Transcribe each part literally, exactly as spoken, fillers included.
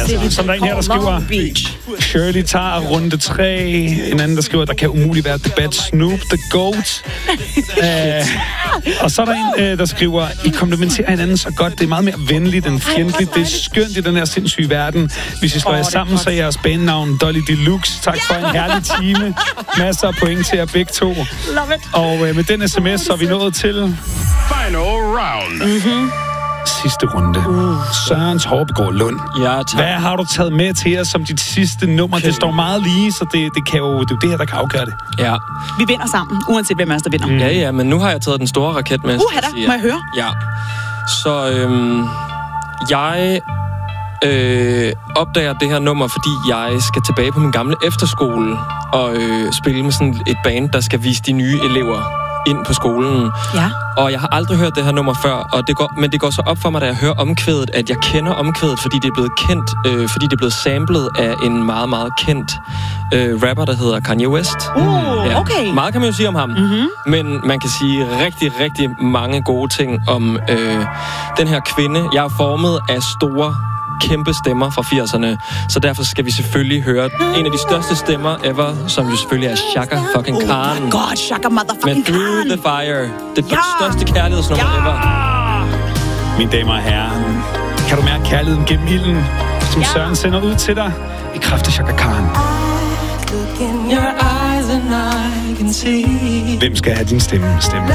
altså. Som der er en her, der skriver, Shirley tager runde tre. En anden, der skriver, der kan umuligt være debat. Snoop the Goat. uh, og så er der en, uh, der skriver, I komplementerer hinanden så godt. Det er meget mere venligt end fjendtligt. Det er skønt i den her sindssyge verden. Hvis I slår jer sammen, så er jeres banenavn Dolly Deluxe. Tak for en herlig time. Masser af point til jer begge to. Og uh, med den sms, så er vi nået til Final round. Mm-hmm. Sidste runde. Uh. Sørens Håbegård Lund. Ja, tak. Hvad har du taget med til os som dit sidste nummer? Det står meget lige, så det, det, kan jo, det er jo det her, der kan afgøre det. Ja. Vi vinder sammen, uanset hvem af os, der vinder. Mm. Ja, ja, men nu har jeg taget den store raket med. Uha da, må jeg høre? Ja. Så øhm, jeg øh, opdager det her nummer, fordi jeg skal tilbage på min gamle efterskole og øh, spille med sådan et band, der skal vise de nye elever ind på skolen. Ja. Og jeg har aldrig hørt det her nummer før, og det går, men det går så op for mig, da jeg hører omkvædet, at jeg kender omkvædet, fordi det er blevet kendt, øh, fordi det er blevet samlet af en meget, meget kendt øh, rapper, der hedder Kanye West. Uh, ja. Okay. Meget kan man jo sige om ham, mm-hmm. men man kan sige rigtig, rigtig mange gode ting om øh, den her kvinde. Jeg er formet af store kæmpe stemmer fra firserne, så derfor skal vi selvfølgelig høre en af de største stemmer ever, som jo selvfølgelig er Chaka fucking Khan. Oh my god, Chaka motherfucking Khan. Med Through the Fire. Det ja. største kærlighedsnummer ja. ever. Mine damer og herrer, kan du mærke kærligheden gennem ilden, som ja. Søren sender ud til dig i kraft af Chaka Khan? Hvem skal have din stemme? stemme?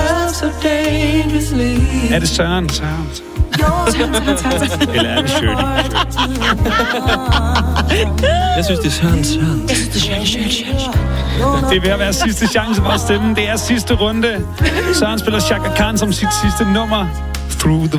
Er det Søren? Søren? Eller er det Shirley? Jeg synes, det er Søren, Søren. Jeg synes, det er Shirley, Shirley, Shirley. Det er ved at være sidste chance for at stemme. Det er sidste runde. Søren spiller Chaka Khan som sit sidste nummer. Through the